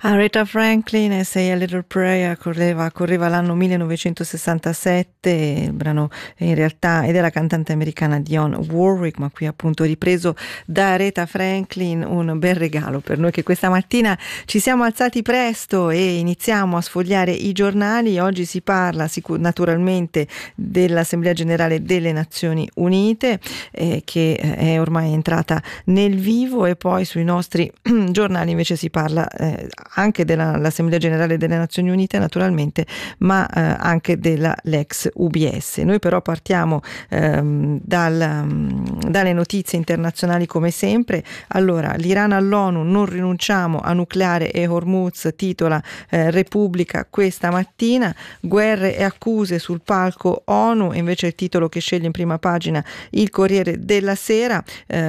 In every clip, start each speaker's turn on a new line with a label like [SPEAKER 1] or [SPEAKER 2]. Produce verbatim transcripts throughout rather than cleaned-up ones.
[SPEAKER 1] Aretha Franklin e Say a Little Prayer correva, correva l'anno millenovecentosessantasette, il brano in realtà è della cantante americana Dionne Warwick, ma qui appunto ripreso da Aretha Franklin, un bel regalo per noi che questa mattina ci siamo alzati presto e iniziamo a sfogliare i giornali. Oggi si parla sicur- naturalmente dell'Assemblea Generale delle Nazioni Unite eh, che è ormai entrata nel vivo, e poi sui nostri giornali invece si parla eh, anche dell'Assemblea Generale delle Nazioni Unite naturalmente, ma eh, anche della l'ex U B S. Noi però partiamo ehm, dal, dalle notizie internazionali come sempre. Allora, l'Iran all'ONU, non rinunciamo a nucleare e Hormuz, titola eh, Repubblica questa mattina. Guerre e accuse sul palco ONU, invece il titolo che sceglie in prima pagina il Corriere della Sera.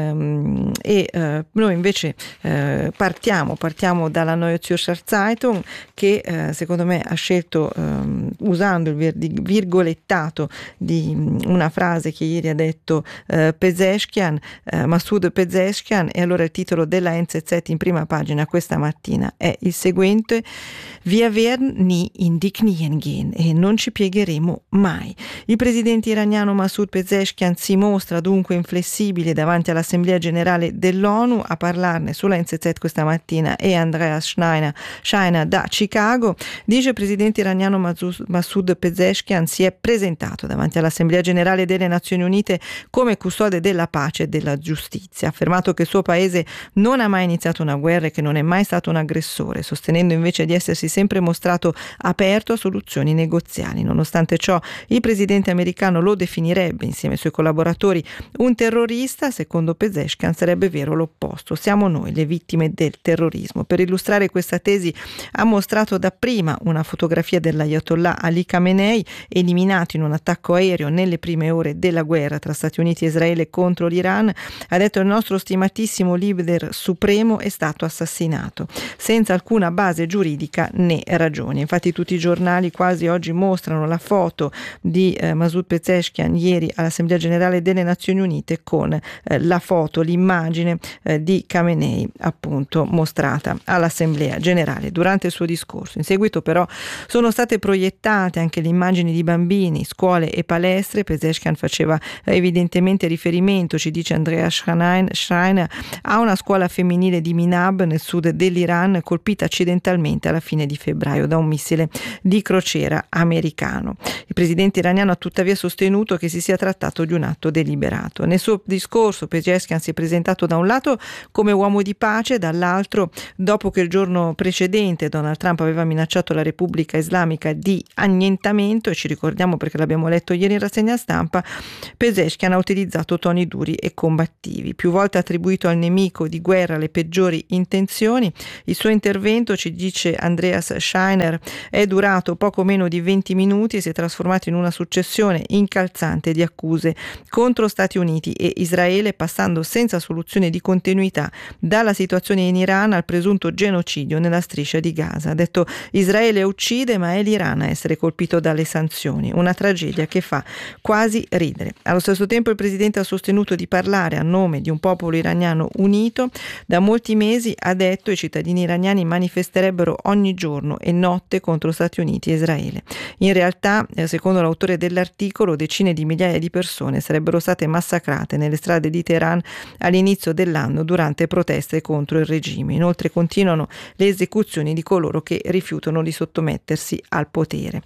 [SPEAKER 1] Ehm, e eh, noi invece eh, partiamo, partiamo dalla Neue Zürcher Zeitung, che eh, secondo me ha scelto ehm, usando il vir- virgolettato di una frase che ieri ha detto eh, Pezeshkian, eh, Masoud Pezeshkian, e allora il titolo della N Z Z in prima pagina questa mattina è il seguente: Wir werden nie in die Knien gehen, e non ci piegheremo mai. Il presidente iraniano Masoud Pezeshkian si mostra dunque inflessibile davanti all'Assemblea Generale dell'ONU. A parlarne sulla N Z Z questa mattina è Andreas Schneiner, Scheiner da Chicago. Dice il presidente iraniano Masoud Pezeshkian si è presentato davanti all'Assemblea Generale delle Nazioni Unite come custode della pace e della giustizia. Ha affermato che il suo paese non ha mai iniziato una guerra e che non è mai stato un aggressore, sostenendo invece di essersi sempre mostrato aperto a soluzioni negoziali. Nonostante ciò, il presidente americano lo definirebbe, insieme ai suoi collaboratori, un terrorista. Secondo Pezeshkian sarebbe vero l'opposto: siamo noi le vittime del terrorismo. Per illustrare questa tesi ha mostrato dapprima una fotografia dell'Ayatollah Ali Khamenei eliminato in un attacco aereo nelle prime ore della guerra tra Stati Uniti e Israele contro l'Iran. Ha detto: il nostro stimatissimo leader supremo è stato assassinato senza alcuna base giuridica né ragione. Infatti tutti i giornali quasi oggi mostrano la foto di eh, Masoud Pezeshkian ieri all'Assemblea Generale delle Nazioni Unite con eh, la foto, l'immagine eh, di Khamenei appunto mostrata all'Assemblea Generale durante il suo discorso. In seguito però sono state proiettate anche le immagini di bambini, scuole e palestre. Pezeshkian faceva eh, evidentemente riferimento, ci dice Andrea Schreiner, a una scuola femminile di Minab nel sud dell'Iran colpita accidentalmente alla fine di febbraio da un missile di crociera americano. Il presidente iraniano ha tuttavia sostenuto che si sia trattato di un atto deliberato. Nel suo discorso Pezeshkian si è presentato da un lato come uomo di pace, dall'altro, dopo che il giorno precedente Donald Trump aveva minacciato la Repubblica Islamica di annientamento, e ci ricordiamo perché l'abbiamo letto ieri in rassegna stampa, Pezeshkian ha utilizzato toni duri e combattivi. Più volte ha attribuito al nemico di guerra le peggiori intenzioni. Il suo intervento, ci dice Andreas Scheiner, è durato poco meno di venti minuti e si è trasformato in una successione incalzante di accuse contro Stati Uniti e Israele, passando senza soluzione di continuità dalla situazione in Iran al presunto genocidio nella striscia di Gaza. Ha detto: Israele uccide, ma è l'Iran a essere colpito dalle sanzioni. Una tragedia che fa quasi ridere. Allo stesso tempo il presidente ha sostenuto di parlare a nome di un popolo iraniano unito. Da molti mesi, ha detto, i cittadini iraniani manifesterebbero ogni giorno e notte contro Stati Uniti e Israele. In realtà, secondo l'autore dell'articolo, decine di migliaia di persone sarebbero state massacrate nelle strade di Teheran all'inizio dell'anno durante proteste contro il regime. Inoltre continuano le esecuzioni di coloro che rifiutano di sottomettersi al potere.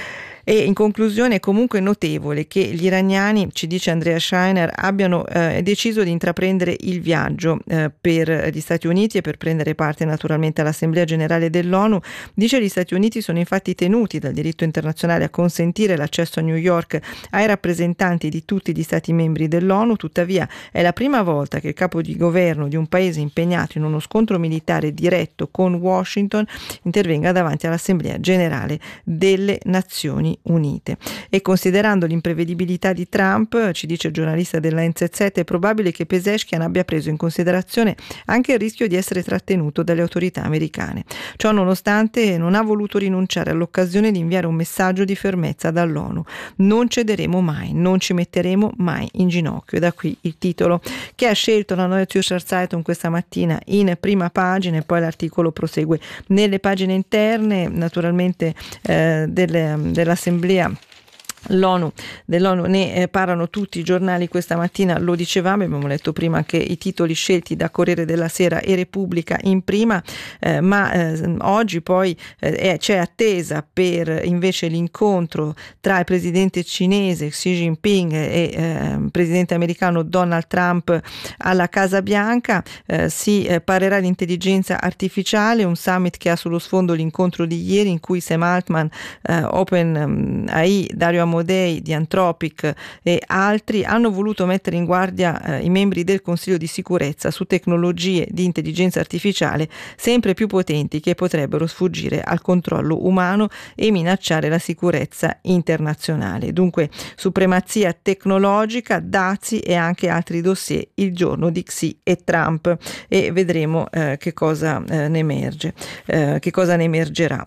[SPEAKER 1] E in conclusione è comunque notevole che gli iraniani, ci dice Andrea Scheiner, abbiano eh, deciso di intraprendere il viaggio eh, per gli Stati Uniti e per prendere parte naturalmente all'Assemblea Generale dell'ONU. Dice: gli Stati Uniti sono infatti tenuti dal diritto internazionale a consentire l'accesso a New York ai rappresentanti di tutti gli Stati membri dell'ONU. Tuttavia è la prima volta che il capo di governo di un paese impegnato in uno scontro militare diretto con Washington intervenga davanti all'Assemblea Generale delle Nazioni Unite. E considerando l'imprevedibilità di Trump, ci dice il giornalista della N Z Z, è probabile che Pezeshkian abbia preso in considerazione anche il rischio di essere trattenuto dalle autorità americane. Ciò nonostante non ha voluto rinunciare all'occasione di inviare un messaggio di fermezza dall'ONU. Non cederemo mai, non ci metteremo mai in ginocchio. E da qui il titolo che ha scelto la Neue Zürcher Zeitung questa mattina in prima pagina, e poi l'articolo prosegue nelle pagine interne, naturalmente eh, delle, dell'Assemblea L'ONU, dell'ONU ne eh, parlano tutti i giornali questa mattina, lo dicevamo, abbiamo letto prima anche i titoli scelti da Corriere della Sera e Repubblica in prima, eh, ma eh, oggi poi eh, c'è attesa per invece l'incontro tra il presidente cinese Xi Jinping e eh, il presidente americano Donald Trump alla Casa Bianca. Eh, si eh, parlerà di intelligenza artificiale, un summit che ha sullo sfondo l'incontro di ieri in cui Sam Altman, eh, OpenAI, Dario Amodei di Anthropic e altri hanno voluto mettere in guardia eh, i membri del Consiglio di sicurezza su tecnologie di intelligenza artificiale sempre più potenti che potrebbero sfuggire al controllo umano e minacciare la sicurezza internazionale. Dunque, supremazia tecnologica, dazi e anche altri dossier il giorno di Xi e Trump, e vedremo eh, che cosa eh, ne emerge, eh, che cosa ne emergerà.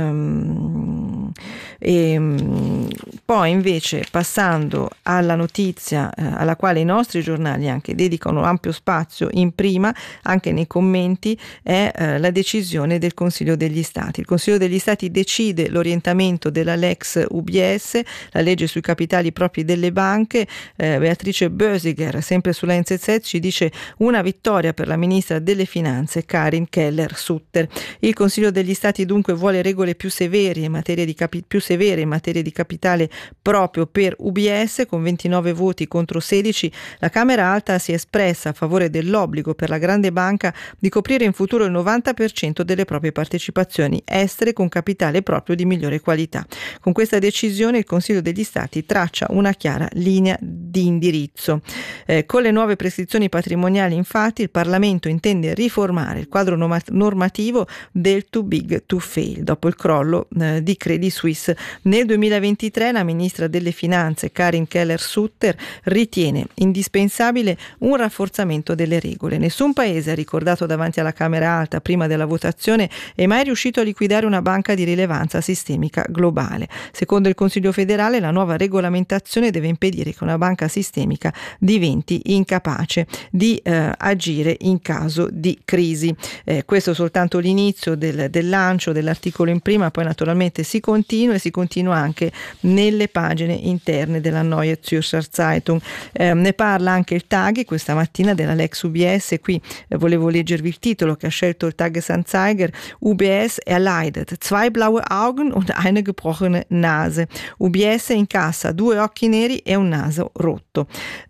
[SPEAKER 1] Um, e, um, poi invece, passando alla notizia eh, alla quale i nostri giornali anche dedicano ampio spazio in prima, anche nei commenti, è eh, la decisione del Consiglio degli Stati. Il Consiglio degli Stati decide l'orientamento della Lex U B S, la legge sui capitali propri delle banche. eh, Beatrice Bösiger, sempre sulla N Z Z, ci dice: una vittoria per la ministra delle Finanze Karin Keller-Sutter. Il Consiglio degli Stati dunque vuole regole più severe in materia di capi- più severe in materia di capitale proprio per U B S. Con ventinove voti contro sedici, la Camera Alta si è espressa a favore dell'obbligo per la grande banca di coprire in futuro il novanta per cento delle proprie partecipazioni estere con capitale proprio di migliore qualità. Con questa decisione il Consiglio degli Stati traccia una chiara linea di indirizzo. Eh, con le nuove prescrizioni patrimoniali, infatti, il Parlamento intende riformare il quadro normativo del too big to fail dopo il crollo eh, di Credit Suisse nel duemilaventitré. La ministra delle Finanze Karin Keller-Sutter ritiene indispensabile un rafforzamento delle regole. Nessun paese, ha ricordato davanti alla Camera Alta prima della votazione, è mai riuscito a liquidare una banca di rilevanza sistemica globale. Secondo il Consiglio federale, la nuova regolamentazione deve impedire che una banca sistemica diventi incapace di eh, agire in caso di crisi. Eh, questo è soltanto l'inizio del, del lancio dell'articolo in prima, poi naturalmente si continua e si continua anche nelle pagine interne della Neue Zürcher Zeitung. Eh, ne parla anche il Tag questa mattina della Lex U B S. Qui eh, volevo leggervi il titolo che ha scelto il Tagesanzeiger: U B S erleidet zwei blaue Augen und eine gebrochene Nase. U B S incassa due occhi neri e un naso rotto.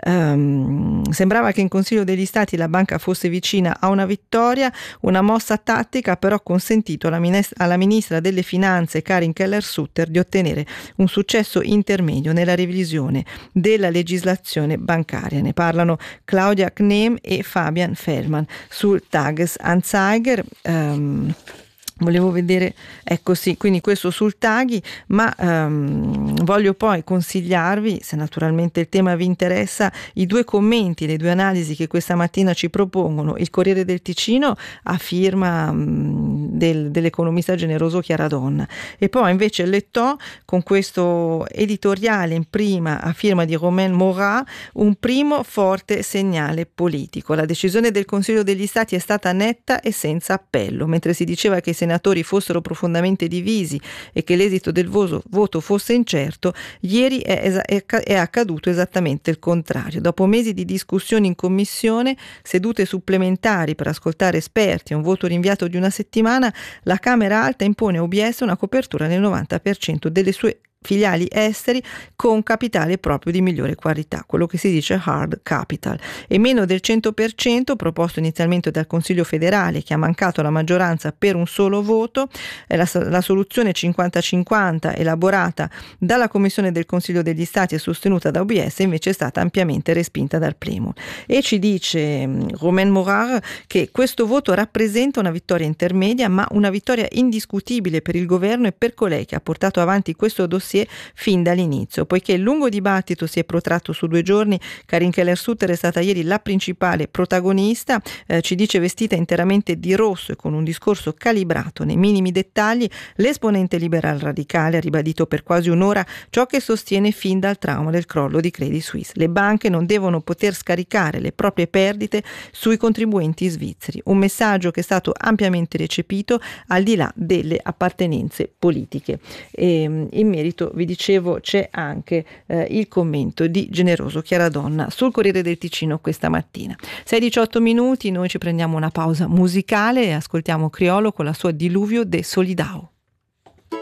[SPEAKER 1] Um, sembrava che in Consiglio degli Stati la banca fosse vicina a una vittoria. Una mossa tattica però ha consentito alla, minis- alla ministra delle Finanze Karin Keller-Sutter di ottenere un successo intermedio nella revisione della legislazione bancaria. Ne parlano Claudia Knehm e Fabian Fellman sul Tagesanzeiger. Um, Volevo vedere, ecco sì, quindi questo sul Taghi, ma um, voglio poi consigliarvi, se naturalmente il tema vi interessa, i due commenti, le due analisi che questa mattina ci propongono il Corriere del Ticino a firma um, del, dell'economista generoso Chiara Donna, e poi invece l'Etò con questo editoriale in prima a firma di Romain Morat, un primo forte segnale politico. La decisione del Consiglio degli Stati è stata netta e senza appello, mentre si diceva che i senatori fossero profondamente divisi e che l'esito del voto, voto fosse incerto, ieri è, es- è, è accaduto esattamente il contrario. Dopo mesi di discussioni in commissione, sedute supplementari per ascoltare esperti e un voto rinviato di una settimana, la Camera Alta impone a U B S una copertura del novanta per cento delle sue filiali esteri con capitale proprio di migliore qualità, quello che si dice hard capital, e meno del cento per cento proposto inizialmente dal Consiglio federale, che ha mancato la maggioranza per un solo voto. La, la soluzione cinquanta cinquanta elaborata dalla Commissione del Consiglio degli Stati e sostenuta da U B S invece è stata ampiamente respinta dal Plenum. E ci dice Romain Morat che questo voto rappresenta una vittoria intermedia, ma una vittoria indiscutibile per il governo e per colei che ha portato avanti questo dossier dossier fin dall'inizio. Poiché il lungo dibattito si è protratto su due giorni, Karin Keller-Sutter è stata ieri la principale protagonista, eh, ci dice vestita interamente di rosso e con un discorso calibrato nei minimi dettagli. L'esponente liberal radicale ha ribadito per quasi un'ora ciò che sostiene fin dal trauma del crollo di Credit Suisse. Le banche non devono poter scaricare le proprie perdite sui contribuenti svizzeri, un messaggio che è stato ampiamente recepito al di là delle appartenenze politiche. E, in merito, vi dicevo, c'è anche eh, il commento di Generoso Chiaradonna sul Corriere del Ticino questa mattina. sei e diciotto minuti, noi ci prendiamo una pausa musicale e ascoltiamo Criolo con la sua Diluvio de Solidao.